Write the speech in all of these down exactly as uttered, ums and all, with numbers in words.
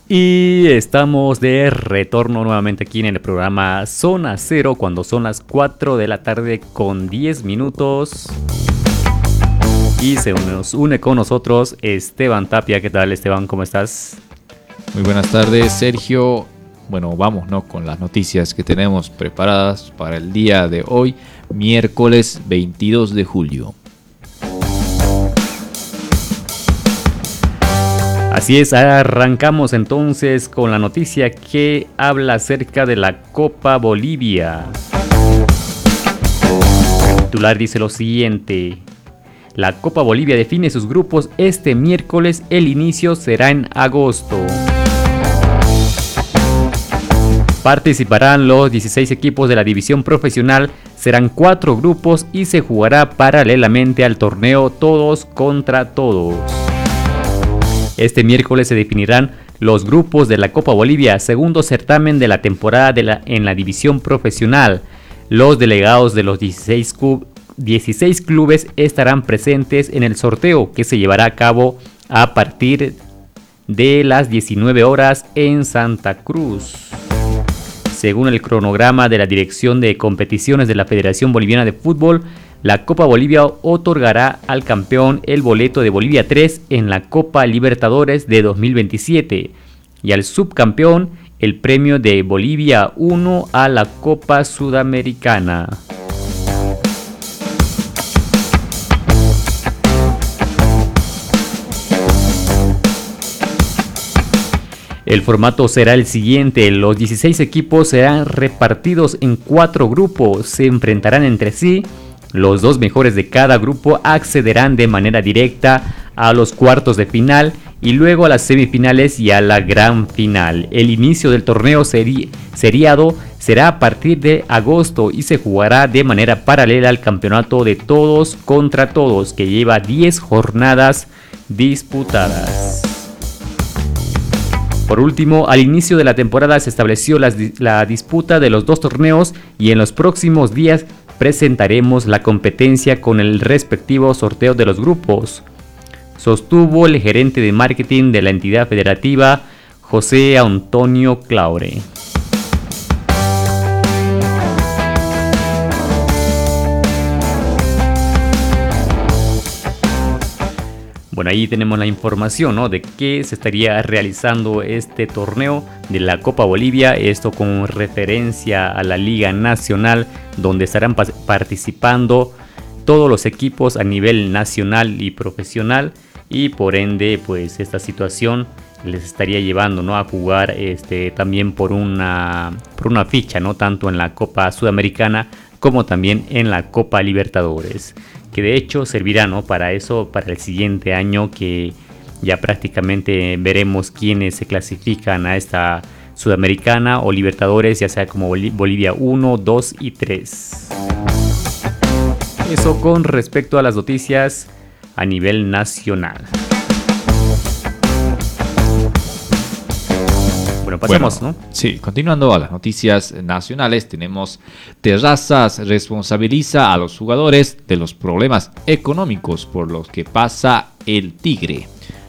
Y estamos de retorno nuevamente aquí en el programa Zona Cero cuando son las cuatro de la tarde con diez minutos. Y se nos une con nosotros Esteban Tapia. ¿Qué tal, Esteban? ¿Cómo estás? Muy buenas tardes, Sergio. Bueno, vamos, ¿no?, con las noticias que tenemos preparadas para el día de hoy, miércoles veintidós de julio. Así es, arrancamos entonces con la noticia que habla acerca de la Copa Bolivia. El titular dice lo siguiente: la Copa Bolivia define sus grupos este miércoles, el inicio será en agosto. Participarán los dieciséis equipos de la división profesional, serán cuatro grupos y se jugará paralelamente al torneo todos contra todos. Este miércoles se definirán los grupos de la Copa Bolivia, segundo certamen de la temporada de la, en la división profesional. Los delegados de los dieciséis, cu- dieciséis clubes estarán presentes en el sorteo que se llevará a cabo a partir de las diecinueve horas en Santa Cruz. Según el cronograma de la Dirección de Competiciones de la Federación Boliviana de Fútbol, la Copa Bolivia otorgará al campeón el boleto de Bolivia tres en la Copa Libertadores de dos mil veintisiete y al subcampeón el premio de Bolivia uno a la Copa Sudamericana. El formato será el siguiente: los dieciséis equipos serán repartidos en cuatro grupos, se enfrentarán entre sí. Los dos mejores de cada grupo accederán de manera directa a los cuartos de final y luego a las semifinales y a la gran final. El inicio del torneo seri- seriado será a partir de agosto y se jugará de manera paralela al campeonato de todos contra todos, que lleva diez jornadas disputadas. Por último, al inicio de la temporada se estableció la, la disputa de los dos torneos y en los próximos días presentaremos la competencia con el respectivo sorteo de los grupos, sostuvo el gerente de marketing de la entidad federativa, José Antonio Claure. Bueno, ahí tenemos la información, ¿no?, de que se estaría realizando este torneo de la Copa Bolivia, esto con referencia a la Liga Nacional, donde estarán pa- participando todos los equipos a nivel nacional y profesional, y por ende, pues esta situación les estaría llevando, ¿no?, a jugar este, también por una, por una ficha, ¿no?, tanto en la Copa Sudamericana como también en la Copa Libertadores, que de hecho servirá, ¿no?, para eso, para el siguiente año, que ya prácticamente veremos quiénes se clasifican a esta Sudamericana o Libertadores, ya sea como Bolivia uno, dos y tres. Eso con respecto a las noticias a nivel nacional. Bueno, pasemos, bueno, ¿no? Sí, continuando a las noticias nacionales, tenemos: Terrazas responsabiliza a los jugadores de los problemas económicos por los que pasa el Tigre.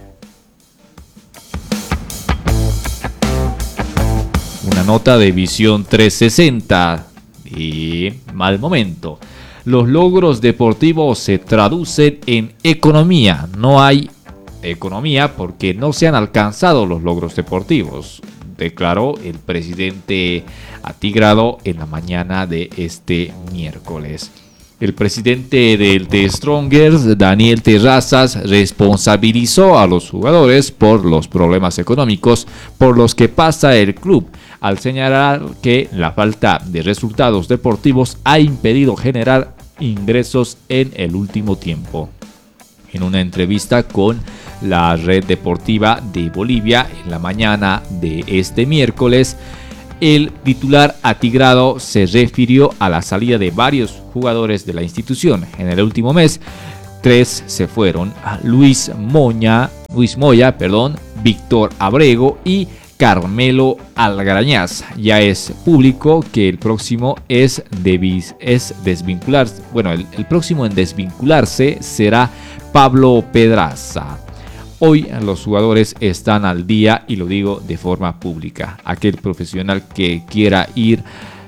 Una nota de Visión trescientos sesenta y Mal Momento. Los logros deportivos se traducen en economía. No hay economía porque no se han alcanzado los logros deportivos, declaró el presidente atigrado en la mañana de este miércoles. El presidente del The Strongers, Daniel Terrazas, responsabilizó a los jugadores por los problemas económicos por los que pasa el club, al señalar que la falta de resultados deportivos ha impedido generar ingresos en el último tiempo. En una entrevista con la Red Deportiva de Bolivia en la mañana de este miércoles, el titular atigrado se refirió a la salida de varios jugadores de la institución. En el último mes, tres se fueron: Luis Moya, Luis Moya, perdón, Víctor Abrego y Carmelo Algarañaz. Ya es público que el próximo es, devis, es desvincularse. Bueno, el, el próximo en desvincularse será Pablo Pedraza. Hoy los jugadores están al día y lo digo de forma pública. Aquel profesional que quiera ir,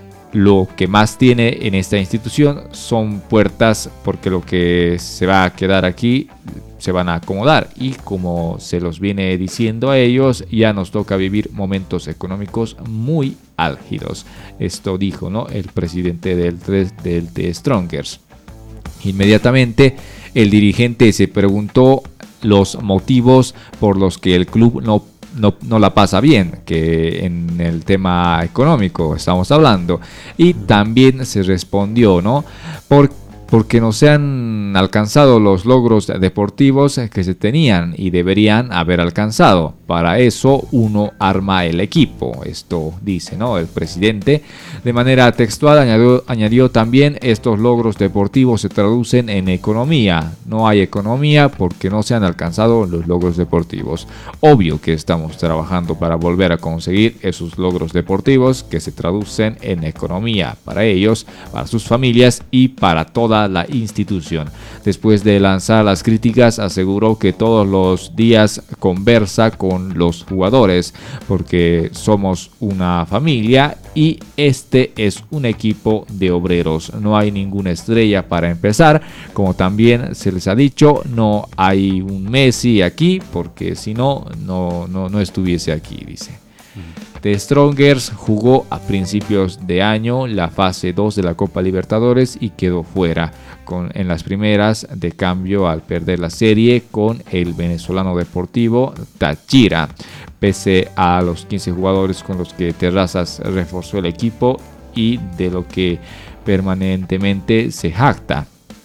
lo que más tiene en esta institución son puertas, porque lo que se va a quedar aquí se van a acomodar, y como se los viene diciendo a ellos, ya nos toca vivir momentos económicos muy álgidos. Esto dijo, ¿no?, el presidente del, del The Strongers. Inmediatamente el dirigente se preguntó los motivos por los que el club no No, no la pasa bien, que en el tema económico estamos hablando, y también se respondió, ¿no?, por porque no se han alcanzado los logros deportivos que se tenían y deberían haber alcanzado. Para eso uno arma el equipo. Esto dice, ¿no?, el presidente. De manera textual añadió, añadió también: estos logros deportivos se traducen en economía. No hay economía porque no se han alcanzado los logros deportivos. Obvio que estamos trabajando para volver a conseguir esos logros deportivos que se traducen en economía para ellos, para sus familias y para toda la institución. Después de lanzar las críticas, aseguró que todos los días conversa con los jugadores porque somos una familia y este es un equipo de obreros. No hay ninguna estrella para empezar, como también se les ha dicho, no hay un Messi aquí porque si no, no, no, no estuviese aquí, dice. The Strongers jugó a principios de año la fase dos de la Copa Libertadores y quedó fuera con, en las primeras de cambio al perder la serie con el venezolano Deportivo Táchira. Pese a los quince jugadores con los que Terrazas reforzó el equipo y de lo que permanentemente se jacta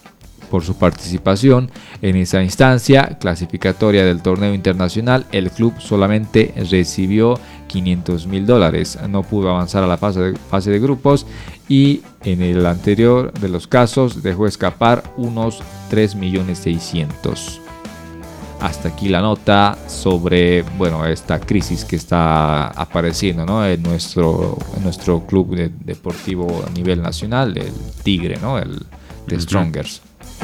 por su participación en esa instancia clasificatoria del torneo internacional, el club solamente recibió quinientos mil dólares, no pudo avanzar a la fase de, fase de grupos y en el anterior de los casos dejó escapar unos tres millones seiscientos mil. Hasta aquí la nota sobre, bueno, esta crisis que está apareciendo, ¿no?, en nuestro, en nuestro club de, deportivo a nivel nacional, el Tigre, ¿no?, el The Strongers.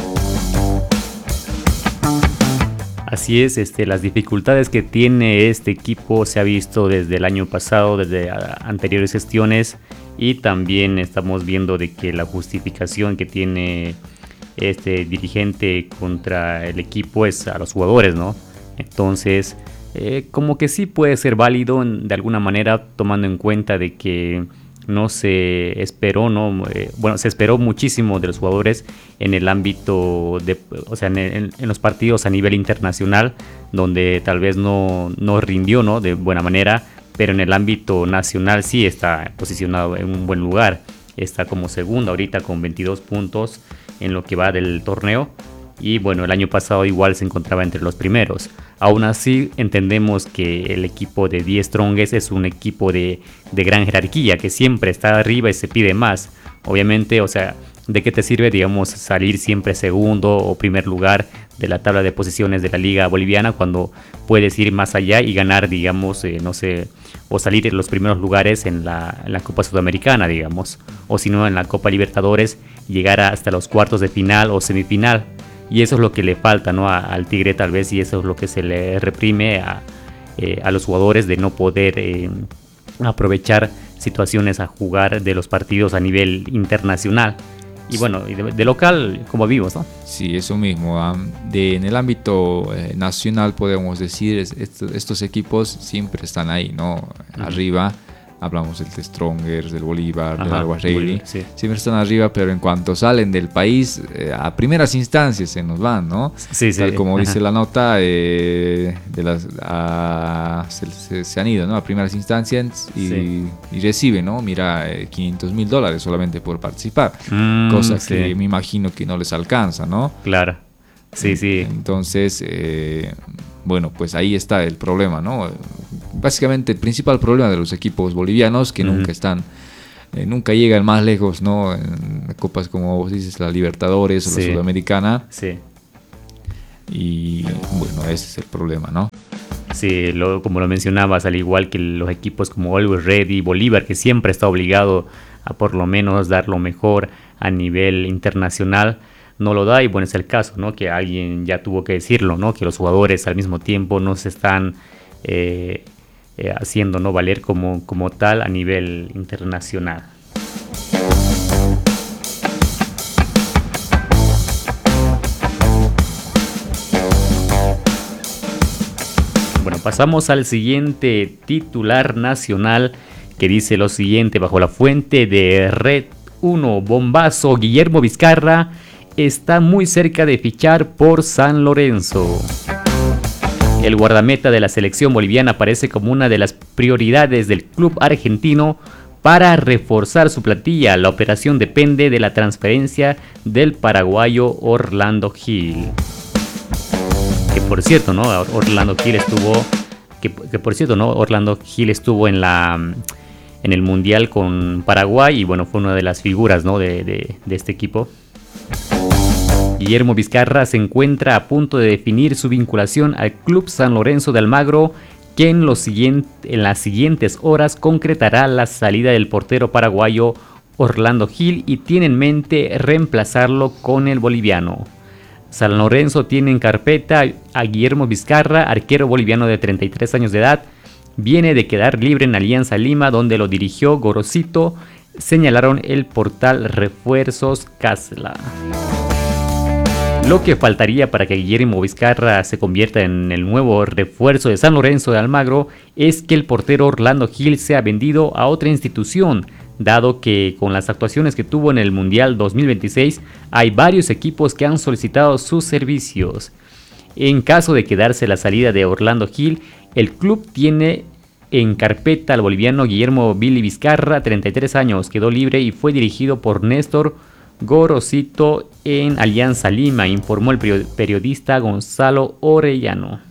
Así es, este, las dificultades que tiene este equipo se ha visto desde el año pasado, desde a, anteriores gestiones, y también estamos viendo de que la justificación que tiene este dirigente contra el equipo es a los jugadores, ¿no? Entonces, eh, como que sí puede ser válido en, de alguna manera, tomando en cuenta de que no se esperó, ¿no? Eh, bueno, se esperó muchísimo de los jugadores en el ámbito de, o sea, en, en, en los partidos a nivel internacional, donde tal vez no, no rindió, ¿no?, de buena manera, pero en el ámbito nacional sí está posicionado en un buen lugar. Está como segundo ahorita con veintidós puntos en lo que va del torneo. Y bueno, el año pasado igual se encontraba entre los primeros. Aún así, entendemos que el equipo de The Strongest es un equipo de, de gran jerarquía, que siempre está arriba y se pide más. Obviamente, o sea, ¿de qué te sirve, digamos, salir siempre segundo o primer lugar de la tabla de posiciones de la Liga Boliviana cuando puedes ir más allá y ganar, digamos, eh, no sé, o salir en los primeros lugares en la, en la Copa Sudamericana, digamos, o si no en la Copa Libertadores, llegar hasta los cuartos de final o semifinal? Y eso es lo que le falta, ¿no?, a, al Tigre tal vez, y eso es lo que se le reprime a, eh, a los jugadores, de no poder eh, aprovechar situaciones a jugar de los partidos a nivel internacional. Y bueno, de, de local, como vimos, ¿no? Sí, eso mismo. Um, de, en el ámbito eh, nacional podemos decir, es, estos, estos equipos siempre están ahí, ¿no? Uh-huh. Arriba. Hablamos del The Strongers, del Bolívar, Ajá, del Al-Wahreili. Sí. Siempre están arriba, pero en cuanto salen del país, eh, a primeras instancias se nos van, ¿no? Sí, Tal sí. como Ajá. dice la nota, eh, de las, a, se, se, se han ido, ¿no?, a primeras instancias y, sí. y reciben, ¿no? Mira, eh, quinientos mil dólares solamente por participar. Mm, cosa sí. que me imagino que no les alcanza, ¿no? Claro. Sí, sí. Entonces, eh, bueno, pues ahí está el problema, ¿no? Básicamente el principal problema de los equipos bolivianos que uh-huh. nunca están, eh, nunca llegan más lejos, ¿no? En copas como vos dices, la Libertadores o sí. la Sudamericana. Sí. Y bueno, ese es el problema, ¿no? Sí, lo, como lo mencionabas, al igual que los equipos como Always Ready, Bolívar, que siempre está obligado a por lo menos dar lo mejor a nivel internacional, no lo da, y bueno, es el caso, ¿no? Que alguien ya tuvo que decirlo, ¿no? Que los jugadores al mismo tiempo no se están eh, eh, haciendo, ¿no? Valer como, como tal a nivel internacional. Bueno, pasamos al siguiente titular nacional, que dice lo siguiente: bajo la fuente de Red uno Bombazo, Guillermo Vizcarra está muy cerca de fichar por San Lorenzo. El guardameta de la selección boliviana aparece como una de las prioridades del club argentino para reforzar su plantilla. La operación depende de la transferencia del paraguayo Orlando Gil. Que por cierto, ¿no? Orlando Gil estuvo, que, que por cierto, ¿no? Orlando Gil estuvo en la en el Mundial con Paraguay y bueno, fue una de las figuras, ¿no? de, de, de este equipo. Guillermo Vizcarra se encuentra a punto de definir su vinculación al Club San Lorenzo de Almagro, que en, los siguiente, en las siguientes horas concretará la salida del portero paraguayo Orlando Gil y tiene en mente reemplazarlo con el boliviano. San Lorenzo tiene en carpeta a Guillermo Vizcarra, arquero boliviano de treinta y tres años de edad. Viene de quedar libre en Alianza Lima, donde lo dirigió Gorosito, señalaron el portal Refuerzos Casla. Lo que faltaría para que Guillermo Vizcarra se convierta en el nuevo refuerzo de San Lorenzo de Almagro es que el portero Orlando Gil sea vendido a otra institución, dado que con las actuaciones que tuvo en el Mundial dos mil veintiséis hay varios equipos que han solicitado sus servicios. En caso de quedarse la salida de Orlando Gil, el club tiene en carpeta al boliviano Guillermo Billy Vizcarra, treinta y tres años, quedó libre y fue dirigido por Néstor Gorosito en Alianza Lima, informó el periodista Gonzalo Orellano.